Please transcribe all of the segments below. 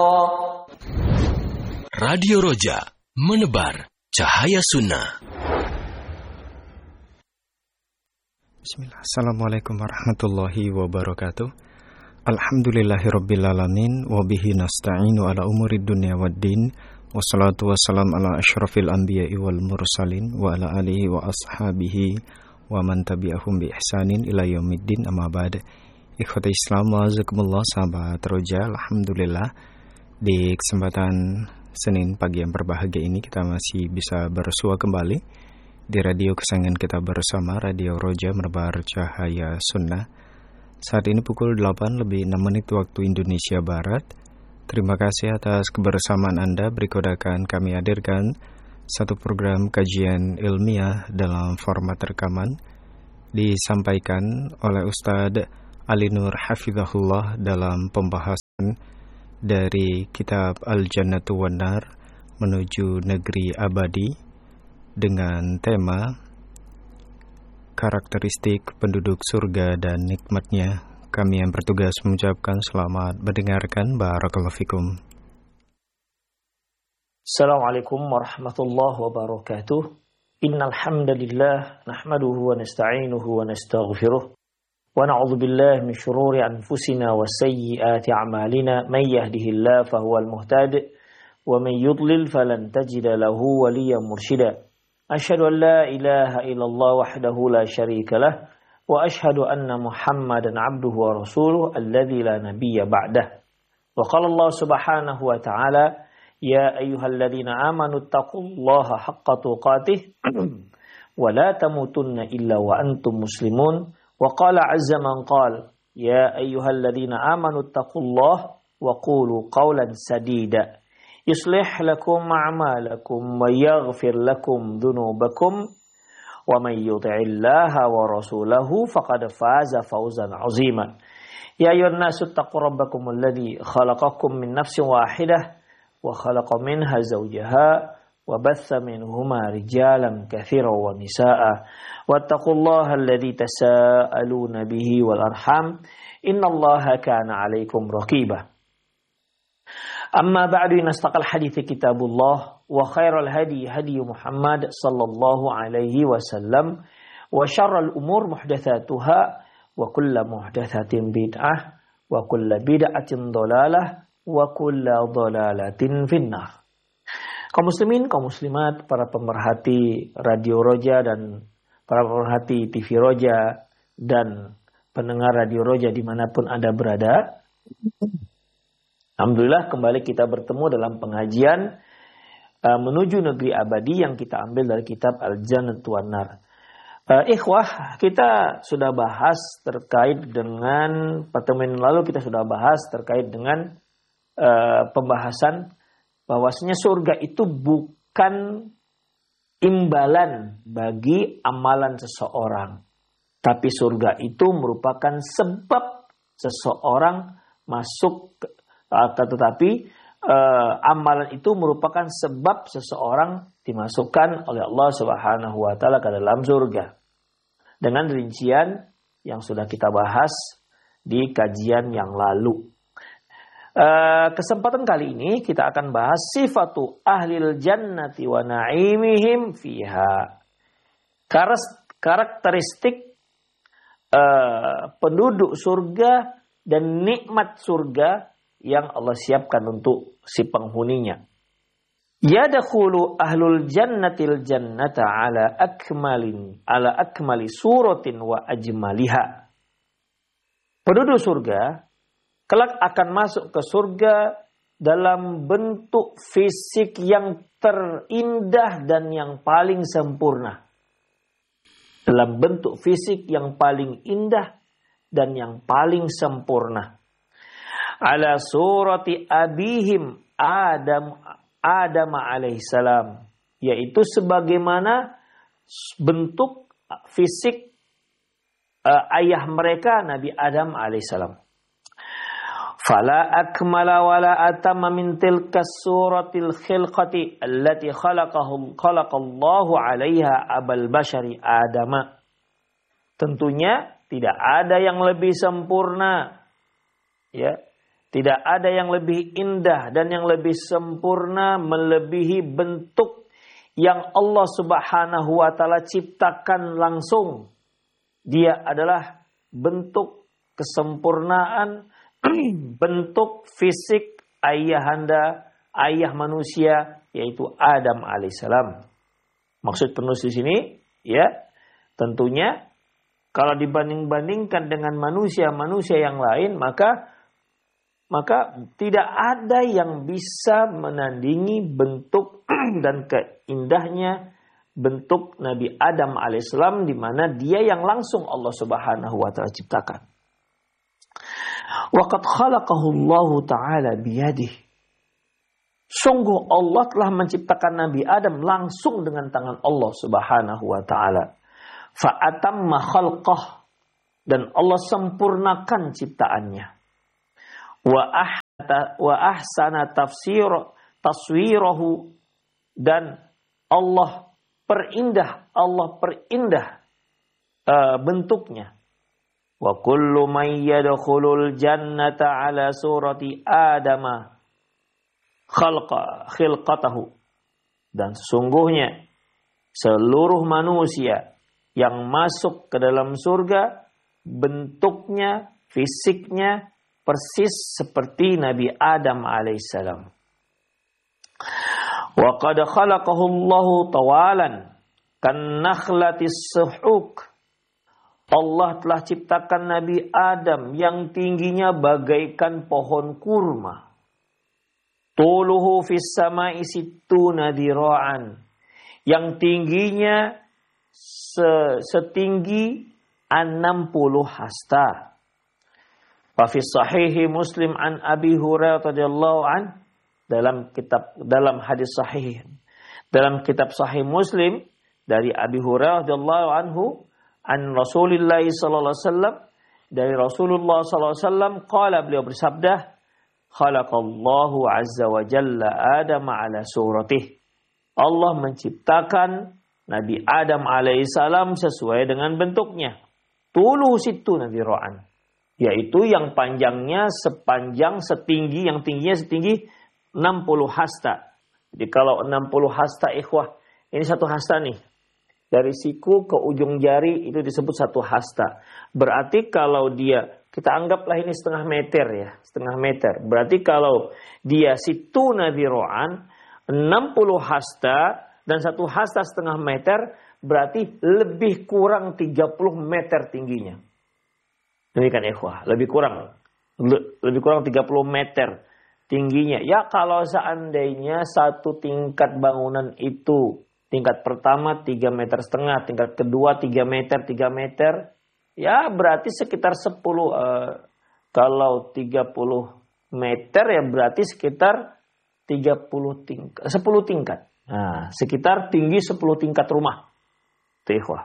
Radio Roja, menebar cahaya sunnah. Bismillah. Assalamualaikum warahmatullahi wabarakatuh. Alhamdulillahirrabbilalamin. Wabihi nasta'inu ala umurid dunia waddin. Wassalatu wassalam ala ashrafil anbiya'i wal mursalin. Wa ala alihi wa ashabihi wa man tabi'ahum bi ihsanin ila yaumiddin, amma ba'd. Ikhwati Islam wa azakumullah, sahabat Roja. Alhamdulillah, di kesempatan Senin pagi yang berbahagia ini kita masih bisa bersua kembali di radio kesayangan kita bersama, Radio Roja, menebar cahaya sunnah. Saat ini pukul 8:06 waktu Indonesia Barat. Terima kasih atas kebersamaan Anda. Berikut akan kami hadirkan satu program kajian ilmiah dalam format rekaman, disampaikan oleh Ustadz Ali Nur Hafizahullah dalam pembahasan dari kitab Al-Jannatu wan Nar, menuju negeri abadi, dengan tema karakteristik penduduk surga dan nikmatnya. Kami yang bertugas mengucapkan selamat mendengarkan. Barakallahu fikum. Assalamualaikum warahmatullahi wabarakatuh. Innal hamdalillah nahmaduhu wa nasta'inuhu wa nastaghfiruh. ونعوذ بالله من شرور أنفسنا وسيئات أعمالنا من يهده الله فهو المهتد ومن يضلل فلن تجد له وليا مرشدا أشهد أن لا إله إلا الله وحده لا شريك له وأشهد أن محمدا عبده ورسوله الذي لا نبي بعده وقال الله سبحانه وتعالى يا أيها الذين آمنوا اتقوا الله حق تقاته ولا تموتن إلا وأنتم مسلمون وقال عز من قال يا أيها الذين آمنوا اتقوا الله وقولوا قولا سديدا يصلح لكم أعمالكم ويغفر لكم ذنوبكم ومن يطع الله ورسوله فقد فاز فوزا عظيما يا أيها الناس اتقوا ربكم الذي خلقكم من نفس واحدة وخلق منها زوجها وبث منهما رجالا كثيرا ونساء واتقوا الله الذي تساءلون به والأرحام إن الله كان عليكم رقيبا أما بعد إن أصدق الحديث كتاب الله وخير الهدي هدي محمد صلى الله عليه وسلم وشر الأمور محدثاتها وكل محدثة بدعة وكل بدعة ضلالة وكل ضلالة في النار. Kaum muslimin, kaum muslimat, para pemerhati Radio Roja dan para pemerhati TV Roja dan pendengar Radio Roja dimanapun Anda berada. Alhamdulillah, kembali kita bertemu dalam pengajian menuju negeri abadi yang kita ambil dari kitab Al-Jannatu wan Nar. Ikhwah, kita sudah bahas terkait dengan, pertemuan lalu kita sudah bahas terkait dengan pembahasan bahwasanya surga itu bukan imbalan bagi amalan seseorang, tapi surga itu merupakan sebab seseorang masuk, tetapi amalan itu merupakan sebab seseorang dimasukkan oleh Allah Subhanahu wa taala ke dalam surga, dengan rincian yang sudah kita bahas di kajian yang lalu. Kesempatan kali ini kita akan bahas sifatu ahlil jannati wa na'imihim fiha. Karakteristik penduduk surga dan nikmat surga yang Allah siapkan untuk si penghuninya. Yadkhulu ahlul jannatil jannata ala akmali suratin wa ajmaliha. Penduduk surga kelak akan masuk ke surga dalam bentuk fisik yang terindah dan yang paling sempurna. Dalam bentuk fisik yang paling indah dan yang paling sempurna. Ala surati abihim Adam alaihissalam. Yaitu sebagaimana bentuk fisik ayah mereka Nabi Adam alaihissalam. Fala akmala wala atamma min tilka suratil khilqati allati khalaqallahu 'alaiha abal bashari Adama. Tentunya tidak ada yang lebih sempurna, ya, Tidak ada yang lebih indah dan yang lebih sempurna melebihi bentuk yang Allah Subhanahu wa taala ciptakan langsung. Dia adalah bentuk kesempurnaan, bentuk fisik ayah manusia, yaitu Adam alaihissalam. Maksud penulis di sini, ya, tentunya kalau dibanding-bandingkan dengan manusia-manusia yang lain, maka tidak ada yang bisa menandingi bentuk dan keindahnya bentuk Nabi Adam alaihissalam, di mana dia yang langsung Allah Subhanahu wa taala ciptakan. Wa qad khalaqahu Allah taala biyadihi. Sungguh Allah telah menciptakan Nabi Adam langsung dengan tangan Allah Subhanahu wa taala. Fa atamma khalqah, dan Allah sempurnakan ciptaannya. Wa ahsana taswirahu, dan Allah perindah bentuknya. Wa kullu man yadkhulul jannata ala surati Adama khilqatahu, dan sesungguhnya seluruh manusia yang masuk ke dalam surga bentuknya, fisiknya persis seperti Nabi Adam alaihissalam. Wa qad khalaqahu Allah tawalan kan nakhlatis suhuk. Allah telah ciptakan Nabi Adam yang tingginya bagaikan pohon kurma. Tuluhu fis sama'i sittuna dira'an, yang tingginya setinggi 60 hasta. Wa fi sahihi Muslim an Abi Hurairah radhiyallahu an, dalam hadis sahih dalam kitab Sahih Muslim dari Abi Hurairah radhiyallahu anhu an Rasulillah sallallahu alaihi wasallam, dari Rasulullah sallallahu alaihi wasallam, qala, beliau bersabda, khalaqallahu azza wa jalla Adam ala suratih. Allah menciptakan Nabi Adam alaihissalam sesuai dengan bentuknya. Tuluhu sittuna dira'an, yaitu yang panjangnya setinggi 60 hasta. Jadi kalau 60 hasta, ikhwah, ini satu hasta nih. Dari siku ke ujung jari itu disebut satu hasta. Berarti kalau kita anggaplah ini setengah meter ya, setengah meter. Berarti kalau dia situna dira'an 60 hasta dan satu hasta setengah meter, berarti lebih kurang 30 meter tingginya. Demikian ikhwah, lebih kurang 30 meter tingginya. Ya kalau seandainya satu tingkat bangunan itu, tingkat pertama 3,5 meter, tingkat kedua 3 meter, ya berarti sekitar 10, kalau 30 meter ya berarti sekitar 10 tingkat. Nah, sekitar tinggi 10 tingkat rumah. Itu ikhwah.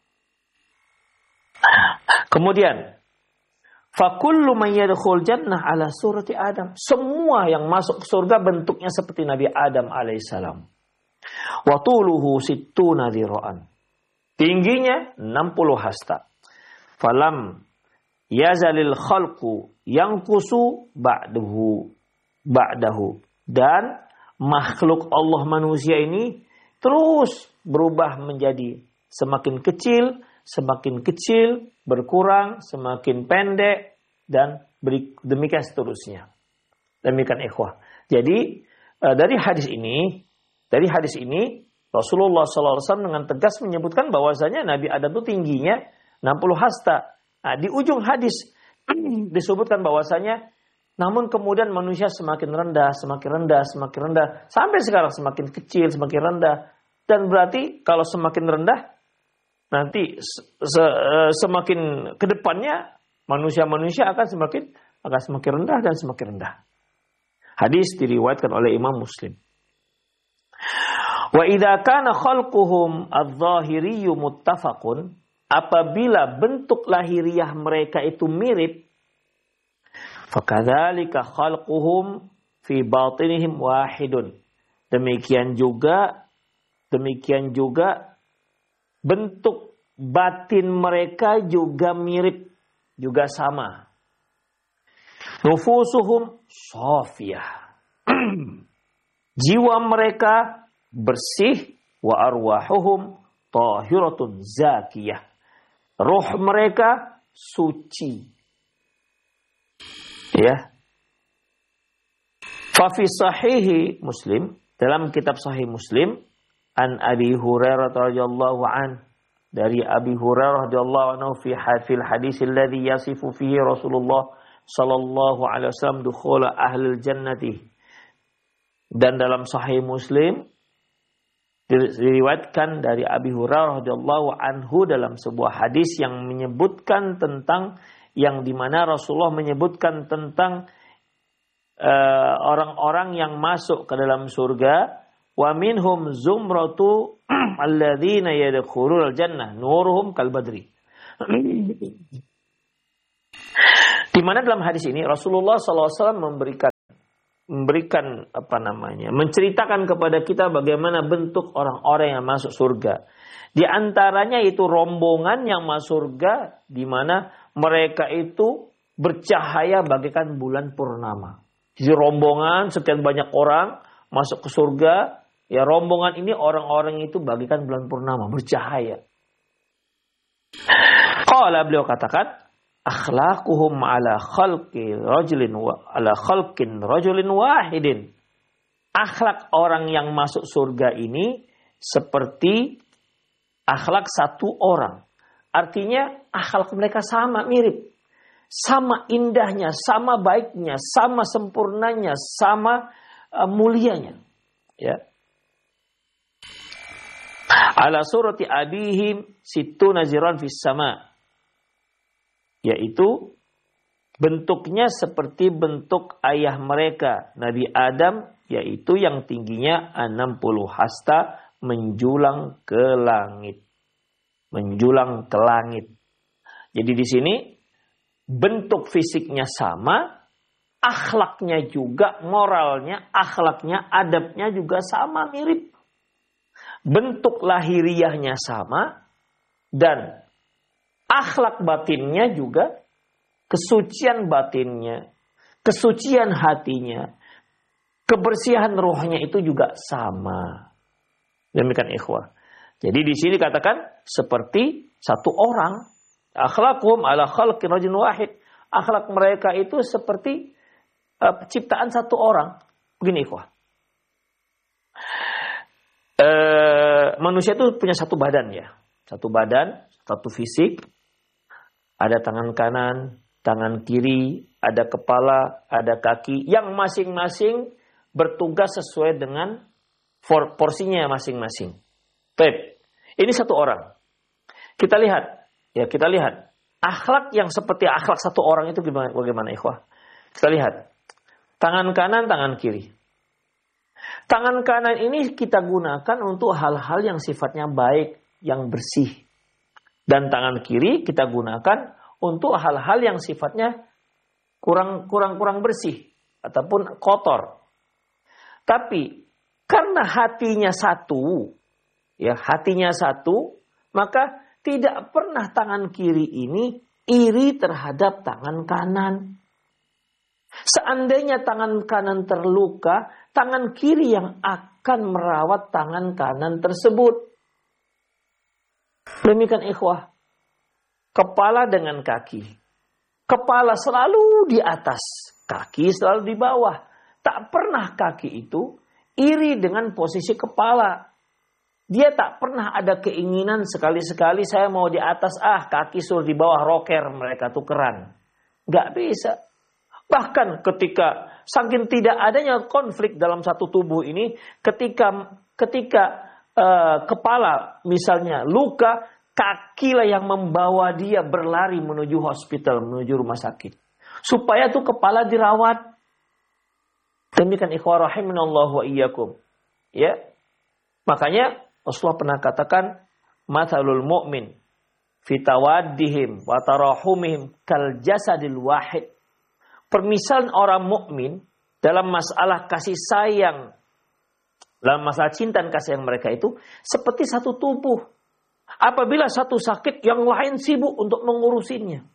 Kemudian, fakullu man yadkhul jannah ala surati Adam. Semua yang masuk surga bentuknya seperti Nabi Adam alaihissalam. Wa tuluhu sittuna dira'an. Tingginya 60 hasta. Falam yazalil khalqu yanqusu ba'dahu. Dan makhluk Allah manusia ini terus berubah menjadi semakin kecil, berkurang, semakin pendek, dan demikian seterusnya. Demikian ikhwah. Jadi dari hadis ini Rasulullah SAW dengan tegas menyebutkan bahwasanya Nabi Adam itu tingginya 60 hasta. Nah, di ujung hadis disebutkan bahwasanya namun kemudian manusia semakin rendah, sampai sekarang semakin kecil, semakin rendah. Dan berarti kalau semakin rendah, nanti semakin ke depannya manusia akan semakin rendah dan semakin rendah. Hadis diriwayatkan oleh Imam Muslim. Wa idza kana khalquhum adh-dhahiriyyu muttafaqun, apabila bentuk lahiriah mereka itu mirip, fakadzalika khalquhum fi batinihim wahidun. Demikian juga bentuk batin mereka juga mirip, juga sama. Nufusuhum shafiyah. Jiwa mereka bersih, wa arwahuhum tahiratun zakiyah. Roh mereka suci. Ya. Fa fi sahihi Muslim, dalam kitab Sahih Muslim, an Abi Hurairah radhiyallahu an, dari Abi Hurairah radhiyallahu anhu fi hadis alladhi yasifu fihi Rasulullah sallallahu alaihi wasallam dukhula ahlil jannati. Dan dalam Sahih Muslim diriwayatkan dari Abi Hurairah radhiyallahu anhu dalam sebuah hadis yang menyebutkan tentang, yang dimana Rasulullah menyebutkan tentang orang-orang yang masuk ke dalam surga. Wa minhum zumratu alladzina yadkhulul jannah nuruhum kal badri. Di mana dalam hadis ini Rasulullah SAW memberikan menceritakan kepada kita bagaimana bentuk orang-orang yang masuk surga. Di antaranya itu rombongan yang masuk surga, di mana mereka itu bercahaya bagaikan bulan purnama. Jadi rombongan sekian banyak orang masuk ke surga, ya rombongan ini orang-orang itu bagaikan bulan purnama, bercahaya. Qala, beliau katakan, akhlaquhum ala khalqin rajulin wahidin. Akhlak orang yang masuk surga ini seperti akhlak satu orang. Artinya akhlak mereka sama, mirip. Sama indahnya, sama baiknya, sama sempurnanya, sama mulianya. Ya. Ala surati abihim sittuna ziran fis sama. Yaitu bentuknya seperti bentuk ayah mereka, Nabi Adam, yaitu yang tingginya 60 hasta menjulang ke langit. Menjulang ke langit. Jadi di sini bentuk fisiknya sama, akhlaknya juga, moralnya, akhlaknya, adabnya juga sama, mirip. Bentuk lahiriahnya sama, dan akhlak batinnya juga, kesucian batinnya, kesucian hatinya, kebersihan rohnya itu juga sama. Demikian ikhwah. Jadi di sini katakan seperti satu orang. Akhlaquhum ala khalqin rajulin wahid. Akhlak mereka itu seperti ciptaan satu orang. Begini ikhwah. Manusia itu punya satu badan ya. Satu badan, satu fisik. Ada tangan kanan, tangan kiri, ada kepala, ada kaki. Yang masing-masing bertugas sesuai dengan porsinya masing-masing. Baik. Ini satu orang. Kita lihat. Ya, kita lihat. Akhlak yang seperti akhlak satu orang itu bagaimana ikhwah? Kita lihat. Tangan kanan, tangan kiri. Tangan kanan ini kita gunakan untuk hal-hal yang sifatnya baik, yang bersih. Dan tangan kiri kita gunakan untuk hal-hal yang sifatnya kurang bersih ataupun kotor. Tapi karena hatinya satu, ya, hatinya satu, maka tidak pernah tangan kiri ini iri terhadap tangan kanan. Seandainya tangan kanan terluka, tangan kiri yang akan merawat tangan kanan tersebut. Demikian ikhwah. Kepala dengan kaki. Kepala selalu di atas, kaki selalu di bawah. Tak pernah kaki itu iri dengan posisi kepala. Dia tak pernah ada keinginan sekali-sekali saya mau di atas, kaki suruh di bawah, rocker mereka tukeran. Gak bisa. Bahkan ketika saking tidak adanya konflik dalam satu tubuh ini, ketika kepala misalnya luka, kakilah yang membawa dia berlari menuju hospital, menuju rumah sakit. Supaya tuh kepala dirawat. Demikian ikhwah rahimanallahu wa iyyakum. Ya. Makanya Rasulullah pernah katakan, "Matsalul mu'min fi tawaddihim wa tarahumihim kal jasadil wahid." Permisalan orang mukmin dalam masalah kasih sayang, dalam masalah cinta dan kasih sayang mereka itu seperti satu tubuh. Apabila satu sakit, yang lain sibuk untuk mengurusinya.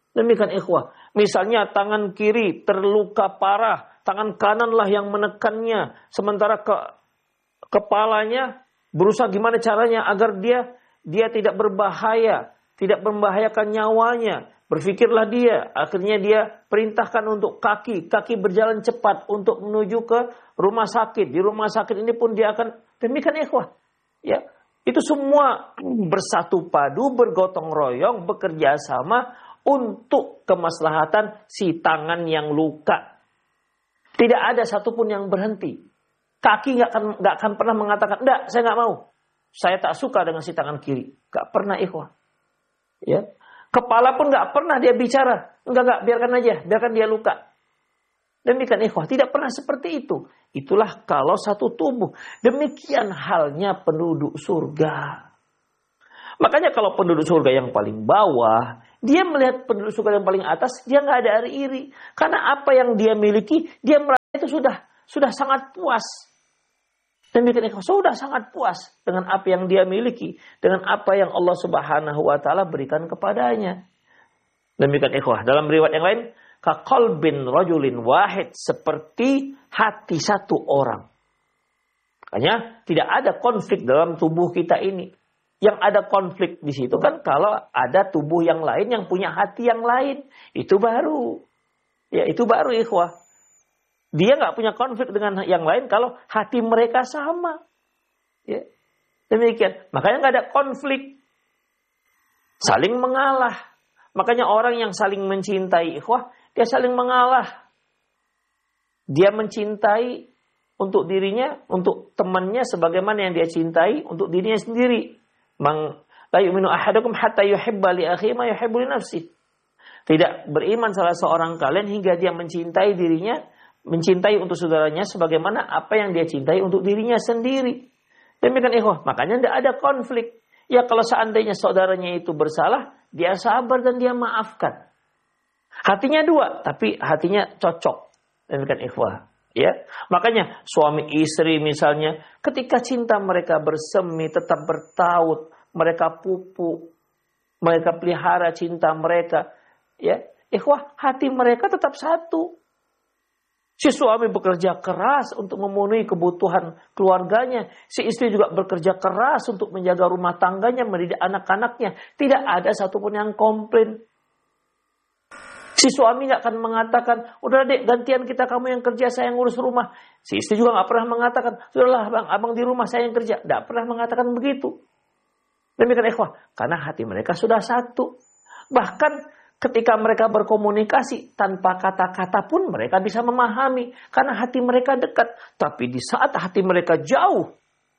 Demikian ikhwah. Misalnya tangan kiri terluka parah, tangan kananlah yang menekannya, sementara kepalanya berusaha gimana caranya agar dia tidak berbahaya, tidak membahayakan nyawanya. Berpikirlah dia, akhirnya dia perintahkan untuk kaki berjalan cepat untuk menuju ke rumah sakit. Di rumah sakit ini pun dia akan demikian ikhwah. Ya, itu semua bersatu padu, bergotong royong, bekerja sama untuk kemaslahatan si tangan yang luka. Tidak ada satupun yang berhenti. Kaki nggak akan pernah mengatakan, enggak, saya nggak mau. Saya tak suka dengan si tangan kiri. Nggak pernah ikhwah. Ya. Kepala pun nggak pernah dia bicara. Enggak, biarkan aja, biarkan dia luka. Demikian ikhwah, tidak pernah seperti itu. Itulah kalau satu tubuh. Demikian halnya penduduk surga. Makanya kalau penduduk surga yang paling bawah, dia melihat penduduk surga yang paling atas, dia nggak ada iri. Karena apa yang dia miliki, dia merasa itu sudah sangat puas. Demikian ikhwah, sudah sangat puas dengan apa yang dia miliki, dengan apa yang Allah Subhanahu wa taala berikan kepadanya. Demikian ikhwah, dalam riwayat yang lain, kaqalbin rajulin wahid, seperti hati satu orang. Makanya tidak ada konflik dalam tubuh kita ini. Yang ada konflik di situ kan kalau ada tubuh yang lain yang punya hati yang lain. Itu baru. Ya, itu baru ikhwah. Dia nggak punya konflik dengan yang lain kalau hati mereka sama. Ya. Demikian. Makanya nggak ada konflik. Saling mengalah. Makanya orang yang saling mencintai ikhwah, dia saling mengalah. Dia mencintai untuk dirinya, untuk temannya sebagaimana yang dia cintai untuk dirinya sendiri. La yu'minu ahadukum hatta yuhibba li akhihi ma yuhibbu li nafsihi. Tidak beriman salah seorang kalian hingga dia mencintai dirinya, mencintai untuk saudaranya sebagaimana apa yang dia cintai untuk dirinya sendiri. Demikian ikhwah, makanya tidak ada konflik. Ya kalau seandainya saudaranya itu bersalah, dia sabar dan dia maafkan. Hatinya dua, tapi hatinya cocok. Demikian ikhwah. Ya, makanya suami istri misalnya, ketika cinta mereka bersemi, tetap bertaut, mereka pupuk, mereka pelihara cinta mereka. Ya, ikhwah, hati mereka tetap satu. Si suami bekerja keras untuk memenuhi kebutuhan keluarganya. Si istri juga bekerja keras untuk menjaga rumah tangganya, mendidik anak-anaknya. Tidak ada satupun yang komplain. Si suami gak akan mengatakan, udah dek gantian kita, kamu yang kerja, saya yang ngurus rumah. Si istri juga gak pernah mengatakan, sudahlah bang, abang di rumah, saya yang kerja. Gak pernah mengatakan begitu. Demikian ikhwah, karena hati mereka sudah satu. Bahkan ketika mereka berkomunikasi tanpa kata-kata pun mereka bisa memahami. Karena hati mereka dekat. Tapi di saat hati mereka jauh,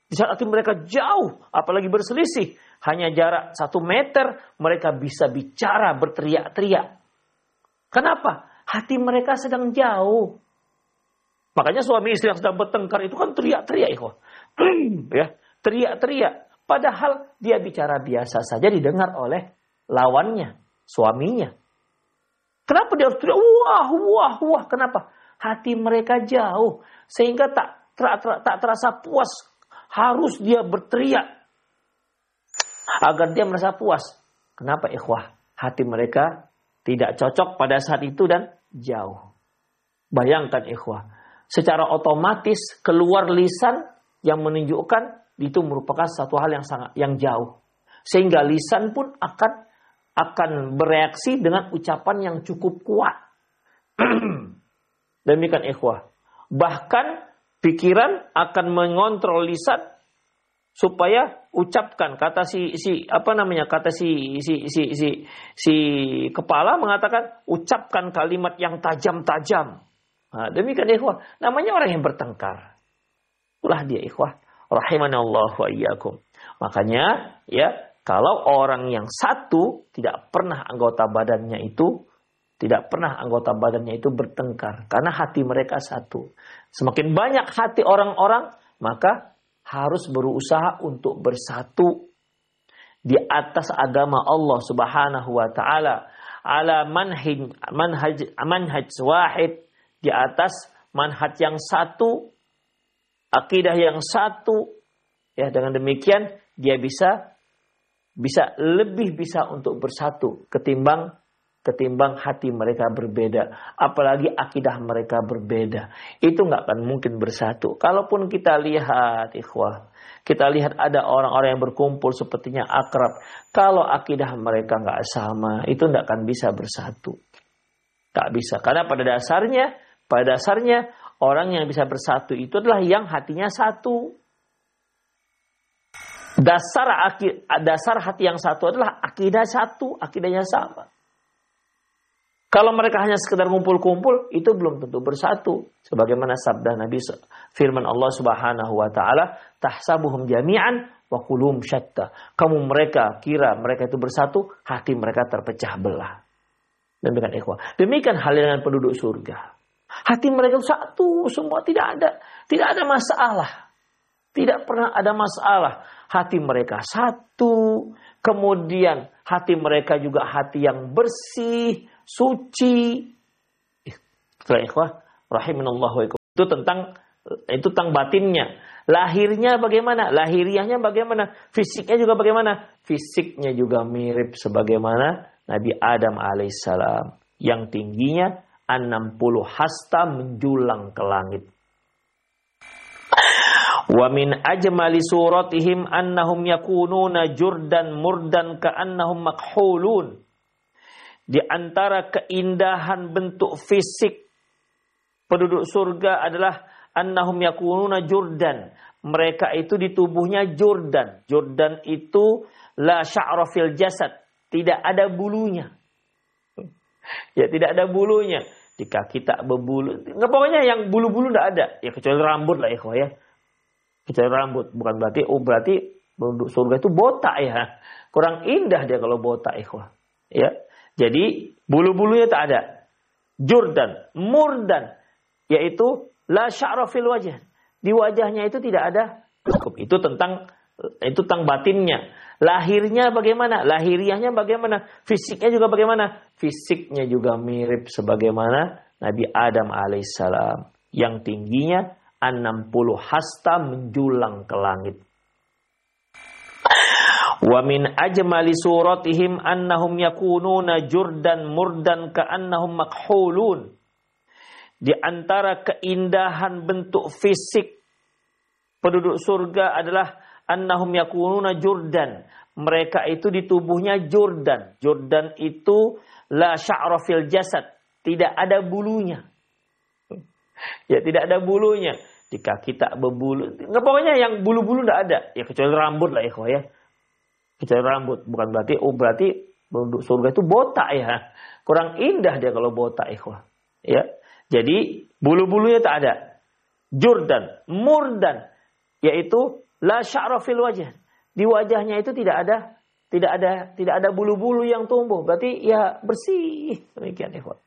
apalagi berselisih, hanya jarak 1 meter, mereka bisa bicara berteriak-teriak. Kenapa? Hati mereka sedang jauh. Makanya suami istri yang sedang bertengkar itu kan teriak-teriak. Ya, teriak-teriak. Padahal dia bicara biasa saja didengar oleh lawannya, suaminya. Kenapa dia harus teriak? Wah. Kenapa? Hati mereka jauh. Sehingga tak terasa puas. Harus dia berteriak. Agar dia merasa puas. Kenapa ikhwah? Hati mereka tidak cocok pada saat itu dan jauh. Bayangkan ikhwah. Secara otomatis keluar lisan yang menunjukkan itu merupakan satu hal yang jauh. Sehingga lisan pun akan bereaksi dengan ucapan yang cukup kuat. Demikian ikhwah. Bahkan pikiran akan mengontrol lisan supaya ucapkan kata si kepala mengatakan ucapkan kalimat yang tajam-tajam. Nah, demikian ikhwah. Namanya orang yang bertengkar. Itulah dia ikhwah. Rahimanallahu wa iyyakum. Makanya ya, kalau orang yang satu tidak pernah anggota badannya itu bertengkar karena hati mereka satu. Semakin banyak hati orang-orang, maka harus berusaha untuk bersatu di atas agama Allah Subhanahu wa taala, ala manhaj wahid, di atas manhaj yang satu, akidah yang satu. Ya, dengan demikian dia bisa lebih bisa untuk bersatu ketimbang ketimbang hati mereka berbeda. Apalagi akidah mereka berbeda. Itu nggak akan mungkin bersatu. Kalaupun kita lihat, ikhwah, kita lihat ada orang-orang yang berkumpul sepertinya akrab. Kalau akidah mereka nggak sama, itu nggak akan bisa bersatu. Nggak bisa. Karena pada dasarnya orang yang bisa bersatu itu adalah yang hatinya satu. Dasar hati yang satu adalah akidah satu, akidahnya sama. Kalau mereka hanya sekedar ngumpul-kumpul, itu belum tentu bersatu. Sebagaimana sabda Nabi, firman Allah Subhanahu wa taala, tahsabuhum jami'an wa qulubum syatta. Kamu mereka kira mereka itu bersatu, hati mereka terpecah belah. Demikian ikhwah. Demikian halnya dengan penduduk surga. Hati mereka satu, semua tidak ada masalah. Tidak pernah ada masalah. Hati mereka satu. Kemudian hati mereka juga hati yang bersih, suci. Itulah ikhwah rahimanallahu wa iyakum. Itu tentang batinnya. Lahirnya bagaimana? Lahiriahnya bagaimana? Fisiknya juga bagaimana? Fisiknya juga mirip sebagaimana Nabi Adam alaihissalam. Yang tingginya 60 hasta menjulang ke langit. Wa min ajmali suratihim annahum yakununa jurdan murdan ka'annahum makhulun. Di antara keindahan bentuk fisik penduduk surga adalah annahum yakununa jurdan. Mereka itu di tubuhnya jurdan. Jurdan itu la sya'ra fil jasad, tidak ada bulunya. Ya, tidak ada bulunya. Di kaki tak berbulu. Nggak, pokoknya yang bulu-bulu enggak ada. Ya kecuali rambut lah ikhwah ya. Kecuali rambut. Bukan berarti penduduk surga itu botak ya. Kurang indah dia kalau botak ikhwah. Ya. Jadi bulu-bulunya tak ada. Jurdan, murdan, yaitu la sya'ra fil wajh. Di wajahnya itu tidak ada. Itu tentang batinnya. Lahirnya bagaimana? Lahiriahnya bagaimana? Fisiknya juga bagaimana? Fisiknya juga mirip sebagaimana Nabi Adam alaihissalam. Yang tingginya 60 hasta menjulang ke langit. Wa min ajmali suratihim annahum yakununa jurdan murdan ka'annahum makhulun. Di antara keindahan bentuk fisik penduduk surga adalah annahum yakununa jurdan. Mereka itu di tubuhnya jurdan. Jurdan itu la sya'ra fil jasad, tidak ada bulunya. Ya, tidak ada bulunya. Di kaki tak berbulu. Nggak, pokoknya yang bulu-bulu enggak ada. Ya kecuali rambut lah ikhwah ya. Kecuali rambut. Bukan berarti penduduk surga itu botak ya. Kurang indah dia kalau botak ikhwah. Ya. Jadi bulu-bulunya tak ada. Jurdan, murdan, yaitu la sya'ra fil wajh. Di wajahnya itu tidak ada bulu-bulu yang tumbuh. Berarti ya bersih. Demikian ikhwah.